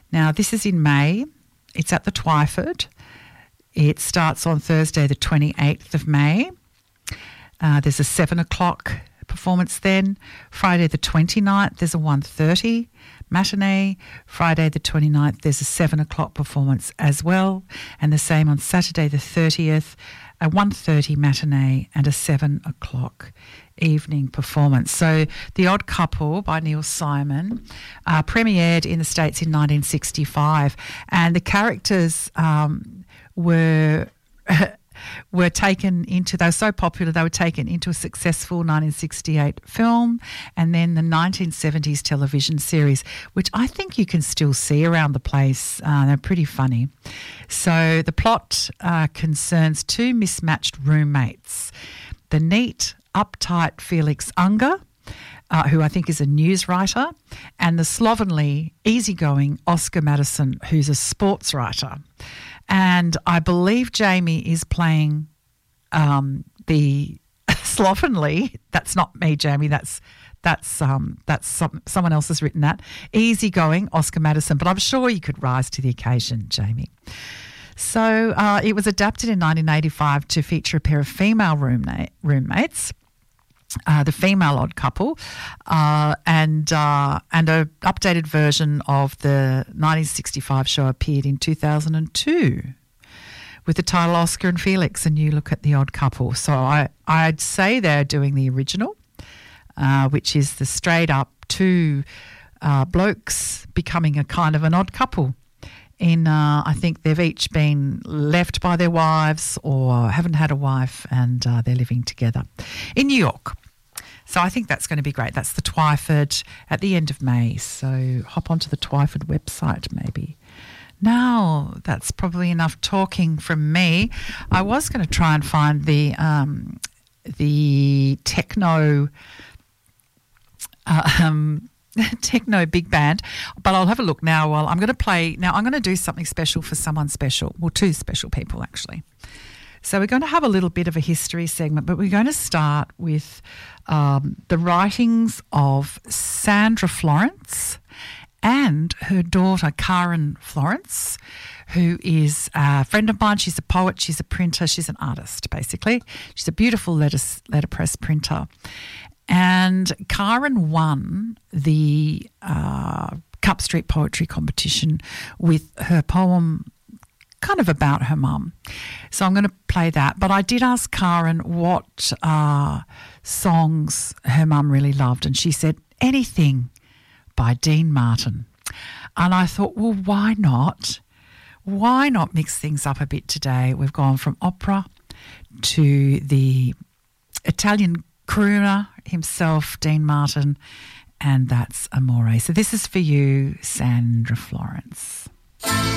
Now, this is in May. It's at the Twyford. It starts on Thursday, the 28th of May. There's a 7 o'clock performance then. Friday the 29th, there's a 1:30 matinee. Friday the 29th, there's a 7 o'clock performance as well. And the same on Saturday the 30th, a 1:30 matinee and a 7 o'clock evening performance. So The Odd Couple by Neil Simon premiered in the States in 1965, and the characters were taken into, they were so popular, they were taken into a successful 1968 film and then the 1970s television series, which I think you can still see around the place. They're pretty funny. So the plot concerns two mismatched roommates, the neat, uptight Felix Unger, who I think is a news writer, and the slovenly, easygoing Oscar Madison, who's a sports writer. And I believe Jamie is playing the slovenly. That's not me, Jamie. That's someone else has written that. Easygoing Oscar Madison, but I'm sure you could rise to the occasion, Jamie. So it was adapted in 1985 to feature a pair of female roommates. The female odd couple, and an updated version of the 1965 show appeared in 2002 with the title Oscar and Felix, A New Look at the Odd Couple. So I'd say they're doing the original, which is the straight up two blokes becoming a kind of an odd couple. I think they've each been left by their wives or haven't had a wife, and they're living together in New York. So I think that's going to be great. That's the Twyford at the end of May. So hop onto the Twyford website maybe. Now, that's probably enough talking from me. I was going to try and find the techno techno big band, but I'll have a look now. While I'm going to play now, I'm going to do something special for someone special. Well, two special people actually. So we're going to have a little bit of a history segment, but we're going to start with the writings of Sandra Florence and her daughter Karen Florence, who is a friend of mine. She's a poet, she's a printer, she's an artist basically. She's a beautiful letterpress printer. And Karen won the Cup Street Poetry Competition with her poem kind of about her mum. So I'm going to play that. But I did ask Karen what songs her mum really loved, and she said anything by Dean Martin. And I thought, well, why not? Why not mix things up a bit today? We've gone from opera to the Italian crooner himself, Dean Martin, and that's Amore. So this is for you, Sandra Florence.